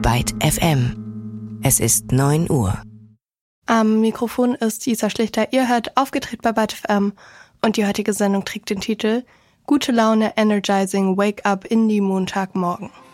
Byte FM. Es ist 9 Uhr. Am Mikrofon ist Isa Schlichter. Ihr hört Aufgedreht bei Byte FM und die heutige Sendung trägt den Titel Gute Laune, Energizing, Wake Up Indie Montagmorgen.